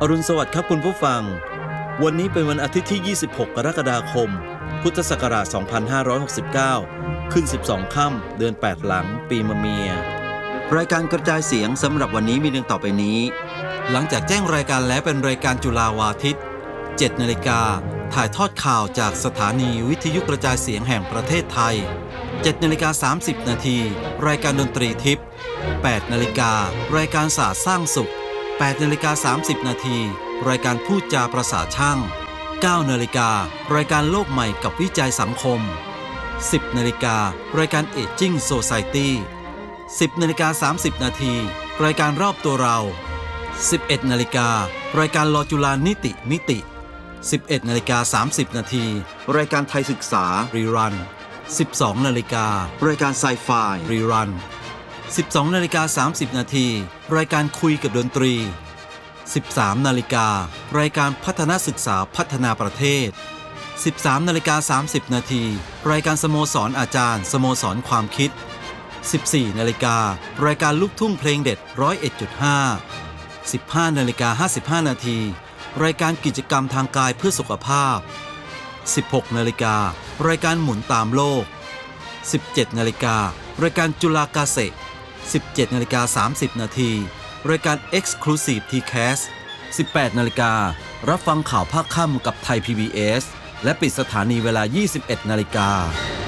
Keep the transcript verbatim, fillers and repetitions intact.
อรุณสวัสดิ์ครับคุณผู้ฟังวันนี้เป็นวันอาทิตย์ที่ยี่สิบหกกรกฎาคมพุทธศักราชสองพันห้าร้อยหกสิบเก้าขึ้นสิบสองค่ำเดือนแปดหลังปีมะเมียรายการกระจายเสียงสำหรับวันนี้มีดังต่อไปนี้หลังจากแจ้งรายการแล้วเป็นรายการจุฬาวาทิต เจ็ดนาฬิกาถ่ายทอดข่าวจากสถานีวิทยุกระจายเสียงแห่งประเทศไทย เจ็ดนาฬิกาสามสิบนาทีรายการดนตรีทิพย์ แปดนาฬิการายการศาสตร์สร้างสุข แปดนาฬิกาสามสิบนาทีรายการพูดจาประสาช่าง เก้านาฬิการายการโลกใหม่กับวิจัยสังคม สิบนาฬิการายการเอจจิ้งโซไซตี้ สิบนาฬิกาสามสิบนาทีรายการรอบตัวเรา สิบเอ็ดนาฬิการายการลอจุฬานิติมิติ สิบเอ็ดนาฬิกาสามสิบนาทีรายการไทยศึกษารีรัน สิบสองนาฬิการายการไซไฟรีรัน สิบสองนาฬิกาสามสิบนาทีรายการคุยกับดนตรี สิบสามนาฬิการายการพัฒนาศึกษาพัฒนาประเทศ สิบสามนาฬิกาสามสิบนาทีรายการสโมสรอาจารย์สโมสรความคิด สิบสี่นาฬิการายการลูกทุ่งเพลงเด็ด หนึ่งร้อยเอ็ดจุดห้า สิบห้านาฬิกาห้าสิบห้านาทีรายการกิจกรรมทางกายเพื่อสุขภาพ สิบหกนาฬิการายการหมุนตามโลก สิบเจ็ดนาฬิการายการจุฬากาเซ สิบเจ็ดนาฬิกาสามสิบนาทีรายการ Exclusive ที แคส สิบแปดนาฬิการั บฟังข่าวภาคค่ำกับไทย พี บี เอส และปิดสถานีเวลา ยี่สิบเอ็ดนาฬิกา